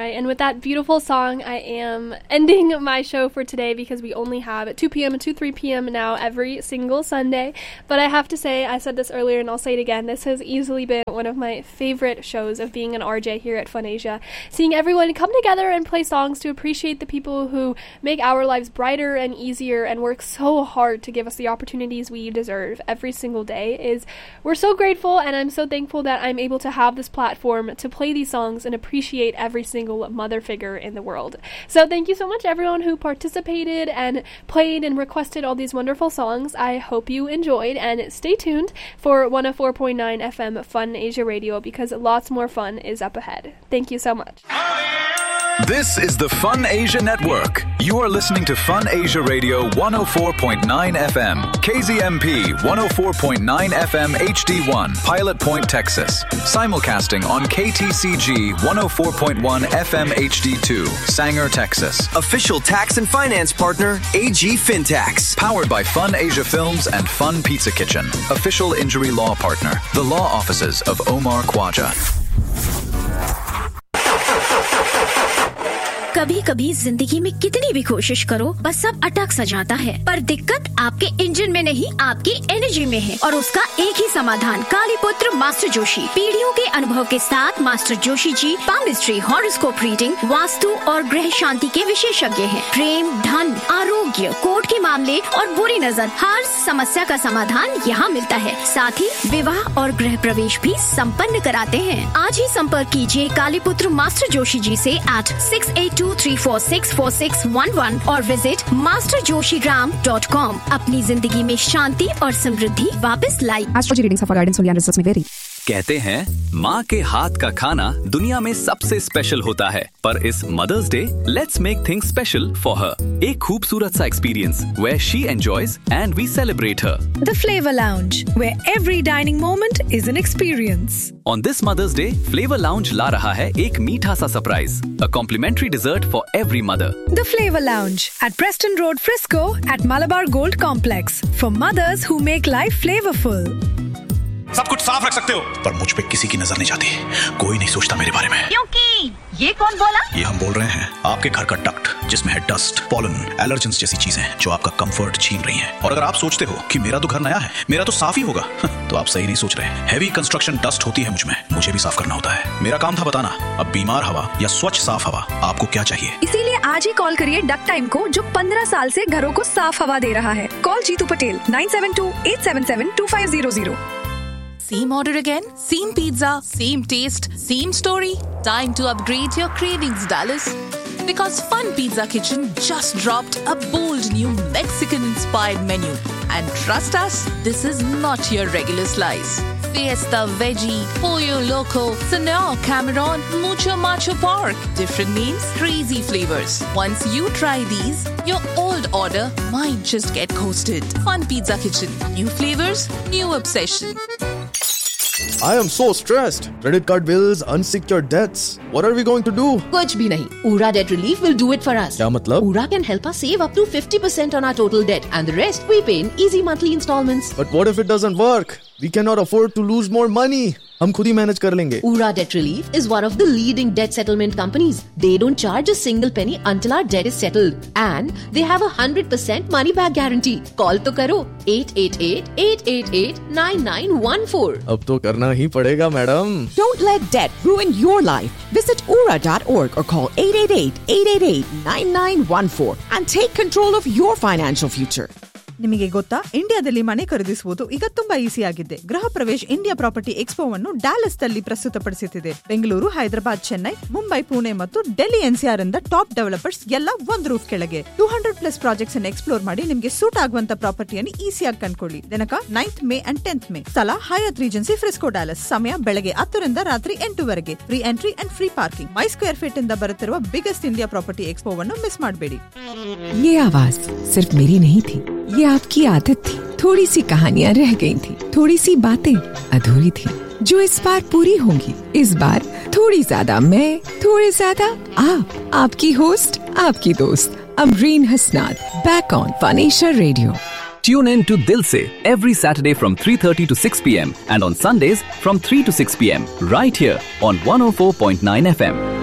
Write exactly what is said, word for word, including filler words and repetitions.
right, and with that beautiful song, I am ending my show for today because we only have at two p.m. and two, three p.m. now every single Sunday. But I have to say, I said this earlier and I'll say it again, this has easily been one of my favorite shows of being an R J here at Fun Asia. Seeing everyone come together and play songs to appreciate the people who make our lives brighter and easier and work so hard to give us the opportunities we deserve every single day is, we're so grateful, and I'm so thankful that I'm able to have this platform to play these songs and appreciate every single mother figure in the world. So thank you so much everyone who participated and played and requested all these wonderful songs. I hope you enjoyed, and stay tuned for one oh four point nine F M Fun Asia Radio because lots more fun is up ahead. Thank you so much. This is the Fun Asia Network. You are listening to Fun Asia Radio one oh four point nine F M, K Z M P one oh four point nine F M H D one, Pilot Point, Texas. Simulcasting on K T C G one oh four point one F M H D two, Sanger, Texas. Official tax and finance partner, A G Fintax. Powered by Fun Asia Films and Fun Pizza Kitchen. Official injury law partner, the law offices of Omar Khwaja. कभी कभी जिंदगी में कितनी भी कोशिश करो बस सब अटक सा जाता है, पर दिक्कत आपके इंजन में नहीं आपकी एनर्जी में है, और उसका एक ही समाधान, कालीपुत्र मास्टर जोशी। पीढ़ियों के अनुभव के साथ master Joshi ji palmistry, horoscope reading, vastu और ग्रह शांति के विशेषज्ञ हैं। प्रेम, धन, आरोग्य, कोर्ट के मामले और बुरी नजर, हर समस्या का समाधान यहाँ मिलता है। साथ ही विवाह और गृह प्रवेश भी संपन्न कराते हैं। आज ही संपर्क कीजिए कालीपुत्र मास्टर जोशी जी से eight six eight to three four six four six one one और विजिट मास्टर जोशी ग्राम डॉट कॉम। अपनी जिंदगी में शांति और समृद्धि वापस लाई। Astrology readings for guidance only, results में वेरी। कहते हैं माँ के हाथ का खाना दुनिया में सबसे स्पेशल होता है, पर इस mother's day let's make things special for her. एक खूबसूरत सा experience where she enjoys and we celebrate her. The flavour lounge, where every dining moment is an experience. On this mother's day flavour lounge ला रहा है एक मीठा सा surprise, a complementary dessert for every mother. The flavour lounge eight Preston road, Frisco eight Malabar gold complex for mothers who make life flavourful. सब कुछ साफ रख सकते हो, पर मुझ पे किसी की नजर नहीं जाती। कोई नहीं सोचता मेरे बारे में। क्योंकि ये कौन बोला? ये हम बोल रहे हैं आपके घर का डक्ट, जिसमें है डस्ट, पॉलन, एलर्जेंस जैसी चीजें जो आपका कंफर्ट छीन रही हैं। और अगर आप सोचते हो कि मेरा तो घर नया है, मेरा तो साफ ही होगा, तो आप सही नहीं सोच रहे। हैवी कंस्ट्रक्शन डस्ट होती है मुझ में, मुझे भी साफ करना होता है। मेरा काम था बताना अब बीमार हवा या स्वच्छ साफ हवा आपको क्या चाहिए। इसीलिए आज ही कॉल करिए डक्ट टाइम को, जो पंद्रह साल से घरों को साफ हवा दे रहा है। Call Jitu Patel nine seven to eight seven seven to five zero zero. Same order again? Same pizza? Same taste? Same story? Time to upgrade your cravings, Dallas. Because Fun Pizza Kitchen just dropped a bold new Mexican-inspired menu. And trust us, this is not your regular slice. Fiesta Veggie, Pollo Loco, Senor Cameron, Mucho Macho Pork. Different names, crazy flavors. Once you try these, your old order might just get coasted. Fun Pizza Kitchen. New flavors, new obsession. I am so stressed. Credit card bills, unsecured debts. What are we going to do? कुछ भी नहीं. Ura Debt Relief will do it for us. क्या मतलब? Ura can help us save up to fifty percent on our total debt, and the rest we pay in easy monthly installments. But what if it doesn't work? We cannot afford to lose more money. हम खुद ही manage कर लेंगे. Ura Debt Relief is one of the leading debt settlement companies. They don't charge a single penny until our debt is settled, and they have a hundred percent money back guarantee. Call तो करो eight eight eight, eight eight eight, nine nine one four. अब तो करना ही पड़ेगा madam. Don't let debt ruin your life. Visit ura dot org or call eight eight eight, eight eight eight, nine nine one four and take control of your financial future. ನಿಮಗೆ ಗೊತ್ತಾ, ಇಂಡಿಯಾದಲ್ಲಿ ಮನೆ ಖರೀದಿಸುವುದು ಈಗ ತುಂಬಾ ಈಸಿ ಆಗಿದೆ. ಗೃಹ Pravesh India property ಎಕ್ಸ್ಪೋವನ್ನು Dallas ನಲ್ಲಿ ಪ್ರಸ್ತುತಪಡಿಸುತ್ತಿದೆ. ಬೆಂಗಳೂರು, ಹೈದರಾಬಾದ್, ಚೆನ್ನೈ, ಮುಂಬೈ, ಪುಣೆ ಮತ್ತು ಡೆಲ್ಲಿ ಎನ್ಸಿಆರ್ ಇಂದ ಟಾಪ್ ಡೆವಲಪರ್ಸ್ ಎಲ್ಲ ಒಂದು ರೂಫ್ ಕೆಳಗೆ ಟೂ ಹಂಡ್ರೆಡ್ ಪ್ಲಸ್ ಪ್ರಾಜೆಕ್ಟ್ಸ್ ಅನ್ನು ಎಕ್ಸ್ಪ್ಲೋರ್ ಮಾಡಿ ನಿಮಗೆ ಸೂಟ್ ಆಗುವಂತ ಪ್ರಾಪರ್ಟಿಯನ್ನು ಈಸಿಯಾಗಿ ಕಂಡುಕೊಳ್ಳಿ. ದಿನಾಂಕ ninth May and tenth May. ಸ್ಥಳ ಹಯಾತ್ ರೀಜೆನ್ಸಿ, ಫ್ರಿಸ್ಕೋ, ಡ್ಯಾಲಸ್. ಸಮಯ ಬೆಳಗ್ಗೆ ಹತ್ತರಿಂದ ರಾತ್ರಿ ಎಂಟುವರೆಗೆ. Free entry and free parking. My square feet ಇಂದ ಬರುತ್ತಿರುವ ಬಿಗ್ಗೆಸ್ಟ್ ಇಂಡಿಯಾ ಪ್ರಾಪರ್ಟಿ ಎಕ್ಸ್ಪೋವನ್ನು ಮಿಸ್ ಮಾಡಬೇಡಿ. ये आवाज सिर्फ मेरी नहीं थी, ये आपकी आदत थी. थोड़ी सी कहानियाँ रह गई थी, थोड़ी सी बातें अधूरी थी, जो इस बार पूरी होंगी. इस बार थोड़ी ज्यादा मैं, थोड़े ज्यादा आप. आपकी होस्ट, आपकी दोस्त Amreen हसनाद, back on fun Asia radio. Tune in to Dil Se every Saturday from three thirty to six p.m. and on Sundays from three to six p.m. right here on one oh four point nine F M.